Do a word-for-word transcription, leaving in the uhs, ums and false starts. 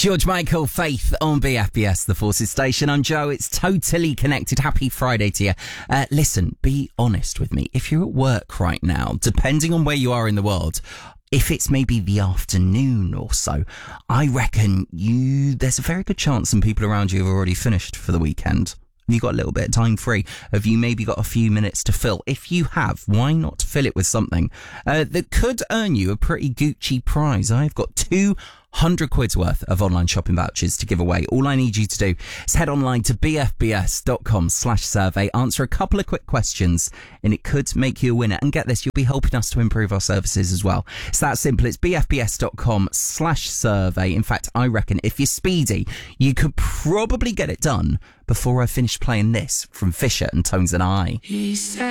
George Michael, Faith on B F B S, the Forces Station. I'm Joe. It's totally connected. Happy Friday to you. Uh, listen, be honest with me. If you're at work right now, depending on where you are in the world, if it's maybe the afternoon or so, I reckon you there's a very good chance some people around you have already finished for the weekend. You got a little bit of time free. Have you maybe got a few minutes to fill? If you have, why not fill it with something uh, that could earn you a pretty Gucci prize? I've got two hundred quid's worth of online shopping vouchers to give away. All I need you to do is head online to bfbs.com slash survey, answer a couple of quick questions, and it could make you a winner. And get this, you'll be helping us to improve our services as well. It's that simple. It's bfbs.com slash survey. In fact, I reckon if you're speedy, you could probably get it done before I finish playing this from Fisher and Tones and I. He said